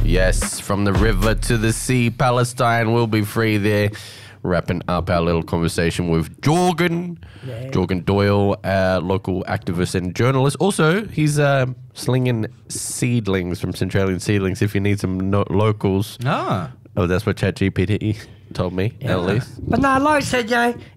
Yes, from the river to the sea, Palestine will be free there. Wrapping up our little conversation with Jorgen. Yeah. Jorgen Doyle, local activist and journalist. Also, he's slinging seedlings from Centralian Seedlings if you need some locals. Ah. Oh, that's what ChatGPT told me, at least. But no, like I said,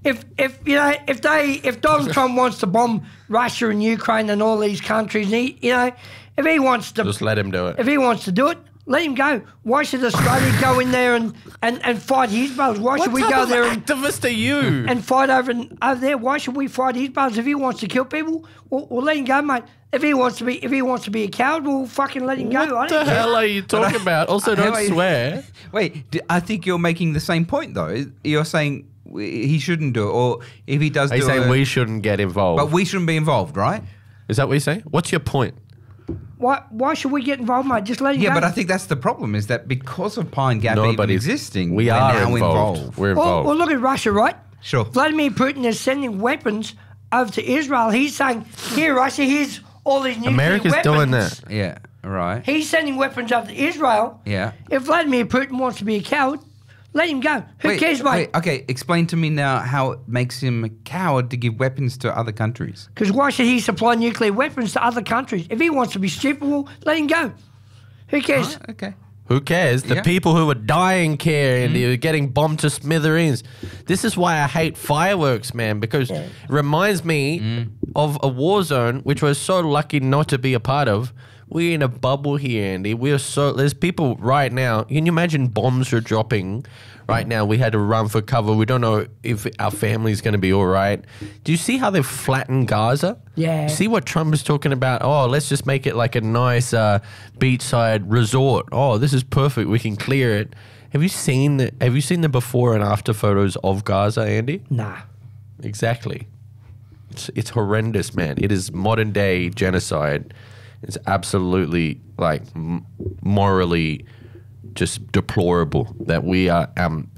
if Donald Trump wants to bomb Russia and Ukraine and all these countries, if he wants to, Just let him do it. if he wants to do it, let him go. Why should Australia go in there and fight his battles? Why should we go there activist are you? and fight over there? Why should we fight his battles? If he wants to kill people, we'll let him go, mate. If he wants to be a coward, we'll fucking let him go. What the hell are you talking about? Also, don't swear. Wait, I think you're making the same point, though. You're saying he shouldn't do it, or if he does Are you do it... saying we shouldn't get involved? But we shouldn't be involved, right? Is that what you're saying? What's your point? Why should we get involved, mate? Just let him go. Yeah, but I think that's the problem, is that because of Pine Gap even existing, we we're are now involved. We're involved. Well, look at Russia, right? Sure. Vladimir Putin is sending weapons over to Israel. He's saying, here, Russia, here's all these nuclear America's weapons. doing that. Yeah, right. He's sending weapons over to Israel. Yeah. If Vladimir Putin wants to be a coward, let him go. Who cares, mate? Okay, explain to me now how it makes him a coward to give weapons to other countries. Because why should he supply nuclear weapons to other countries? If he wants to be stupid, well, let him go. Who cares? Right, okay. Who cares? The Yeah. people who are dying care and they're getting bombed to smithereens. This is why I hate fireworks, man, because it reminds me of a war zone, which we're so lucky not to be a part of. We're in a bubble here, Andy. There's people right now. Can you imagine bombs are dropping right now? We had to run for cover. We don't know if our family's going to be all right. Do you see how they've flattened Gaza? Yeah. See what Trump is talking about? Oh, let's just make it like a nice beachside resort. Oh, this is perfect. We can clear it. Have you seen the before and after photos of Gaza, Andy? Nah. Exactly. It's horrendous, man. It is modern day genocide. It's absolutely morally just deplorable that we are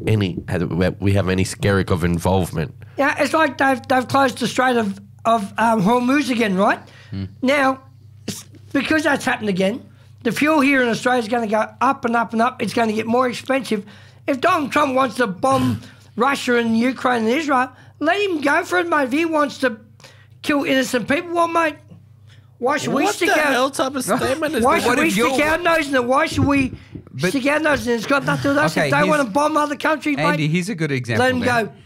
we have any skerrick of involvement. Yeah, it's like they've closed the Strait of Hormuz again, right? Now, because that's happened again, the fuel here in Australia is going to go up and up and up. It's going to get more expensive. If Donald Trump wants to bomb Russia and Ukraine and Israel, let him go for it, mate. If he wants to kill innocent people, well, mate, why should we stick What the out? hell type of statement is Why that? should we stick our nose in it? Why should we But- stick our nose in it? It's got nothing to do with us. Okay, If they here's- want to bomb other countries, Andy, mate, here's a good example. let them then. go.